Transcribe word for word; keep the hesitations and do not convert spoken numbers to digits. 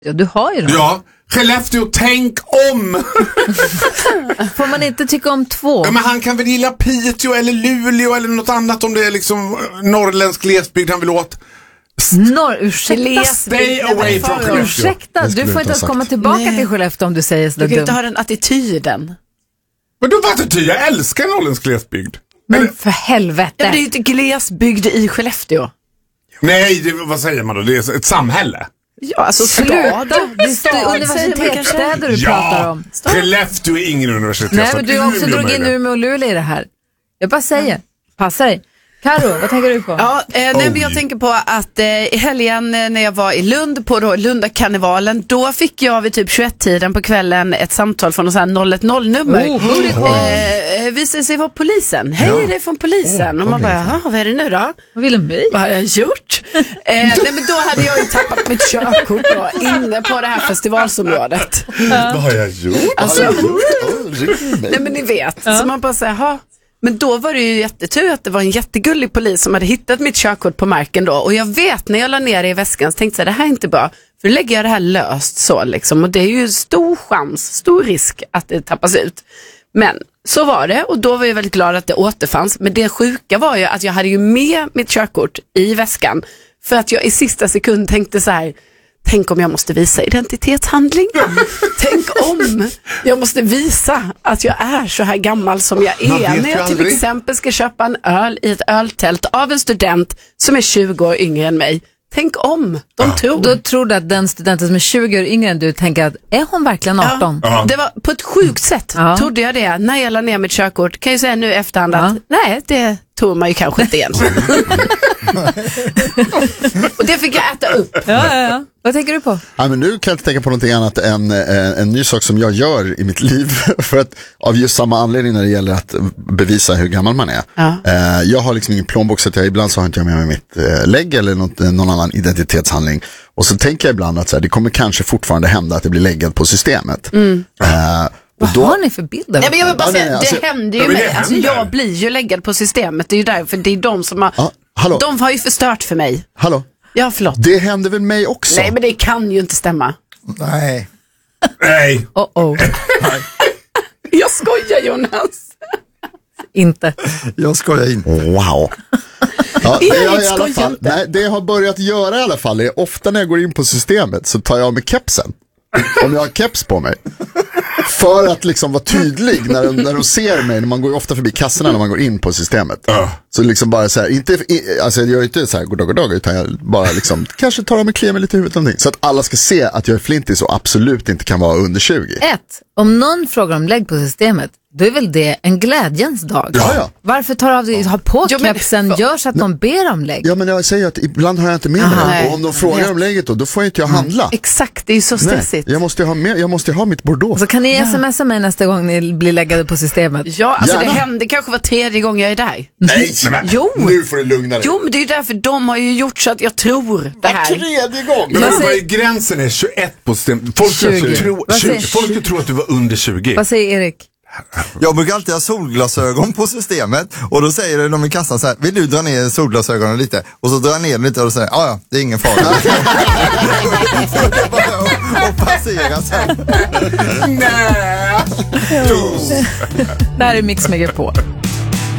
Ja, du har ju dem. Ja, Skellefteå, tänk om! Får man inte tycka om två? Ja, men han kan väl gilla Piteå eller Luleå eller något annat om det är liksom norrländsk glesbygd han vill åt. Norr, ursäkta. Stay away from Skellefteå. Ursäkta, du får inte ens komma tillbaka Nej. till Skellefteå om du säger sådär dumt. Du kan dumt. inte ha den attityden. Men då var attityd, jag älskar norrländsk glesbygd. Men eller? för helvete. Ja, det är ju inte glesbygd i Skellefteå. Nej, det, vad säger man då? Det är ett samhälle. Ja, alltså sluta. Det är universitetsstäder du ja, pratar om. Ja, Skellefteå är ingen universitet. Nej, men du har också dragit in Umeå och Luleå i det här. Jag bara säger, passa dig. Karo, vad tänker du på? Ja, eh, nej, men jag tänker på att eh, i helgen eh, när jag var i Lund på då, Lundakarnevalen, då fick jag vid typ tjugoett-tiden på kvällen ett samtal från någon sån här noll ett noll-nummer. Oh, oh. Eh, visade sig vara polisen. Hej, ja. Det är från polisen. Oh, och man bara, jaha, vad är det nu då? Vad vill de? Vad har jag gjort? eh, nej, men då hade jag ju tappat mitt körkort då, inne på det här festivalsområdet. Ja. Vad har jag gjort? Alltså, jag gjort? Nej, men ni vet. Ja. Så man bara säger, jaha. Men då var det ju jättetur att det var en jättegullig polis som hade hittat mitt körkort på marken då. Och jag vet när jag la ner det i väskan så tänkte jag, det här är inte bra. För då lägger jag det här löst så liksom. Och det är ju stor chans, stor risk att det tappas ut. Men så var det och då var jag väldigt glad att det återfanns. Men det sjuka var ju att jag hade ju med mitt körkort i väskan. För att jag i sista sekund tänkte så här... Tänk om jag måste visa identitetshandling. Tänk om jag måste visa att jag är så här gammal som jag är. När jag till exempel ska köpa en öl i ett öltält av en student som är tjugo år yngre än mig. Tänk om de ja. tror. Då tror du att den studenten som är tjugo år yngre än du tänker att är hon verkligen arton? Ja. Det var på ett sjukt sätt ja. trodde jag det. När jag la ner mitt körkort kan jag säga nu efterhand att ja. nej, det tror man ju kanske inte igen. Och det fick jag äta upp. Ja, ja, ja. Vad tänker du på? Ja, men nu kan jag inte tänka på någonting annat än en, en ny sak som jag gör i mitt liv. För att av just samma anledning när det gäller att bevisa hur gammal man är. Ja. Uh, jag har liksom ingen plånbok så att jag ibland så har inte jag med mig mitt uh, lägg eller något, någon annan identitetshandling. Och så tänker jag ibland att så här, det kommer kanske fortfarande hända att det blir läggat på systemet. Mm. Uh, Vad då, har ni för bilder? Nej, men jag vill bara säga, alltså, det händer ju mig. Alltså, jag blir ju läggad på systemet. Det är ju därför det är de som har... Ja, hallå. De har ju förstört för mig. Hallå? Ja, förlåt. Det händer väl mig också? Nej, men det kan ju inte stämma. Nej. Nej. Oh oh. Jag skojar, Jonas. Inte. Jag skojar inte. Wow. Ja, det, jag i alla fall, nej, det jag har börjat göra i alla fall är ofta när jag går in på systemet så tar jag av mig kepsen. Om jag har keps på mig. För att liksom vara tydlig när de, när de ser mig. När man går ofta förbi kassorna när man går in på systemet. uh. Så liksom bara så här, inte, alltså jag gör inte så här goddag goddag, utan jag bara liksom kanske tar av mig, kliar mig lite i huvudet någonting. Så att alla ska se att jag är flintis och absolut inte kan vara under tjugo. Ett, om någon frågar om lägg på systemet, då är väl det en glädjens dag. Ja, ja. Varför tar du av dig, ha på ja, kepsen, men, gör så att de ber om lägg? Ja, men jag säger att ibland har jag inte med mig. Och om de frågar om lägget då, då får inte jag handla. Mm. Exakt, det är ju så stressigt. Nej, jag måste ha med, jag måste ha mitt Bordeaux. Så kan ni ja. smsa mig nästa gång ni blir läggade på systemet? Ja, alltså Gärna. Det händer kanske var tredje gång jag är där. Nej, men, jo. Nu får du lugna dig. Jo, men det är ju därför de har ju gjort så att jag tror det här. Tredje gång. Men vad säger... gränsen är tjugoett på systemet. Folk skulle tro, tjugo, tro att du var under tjugo. Vad säger Erik? Jag brukar alltid ha solglasögon på systemet och då säger de i kassan så här: vill du dra ner solglasögonen lite? Och så drar jag ner lite och då säger ja ja, det är ingen fara. Och passera sen. Nej. Det här är Mix Megapol.